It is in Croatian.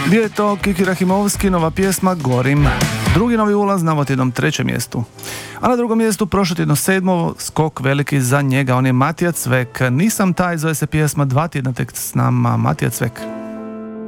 Bio je to Kiki Rahimovski, nova pjesma Gorim. Drugi novi ulaz na ovotjednom 3. mjestu. A na 2. mjestu prošlotjedno 7. skok veliki za njega, on je Matija Cvek. Nisam taj, zove se pjesma, 2 tjedna tek s nama Matija Cvek.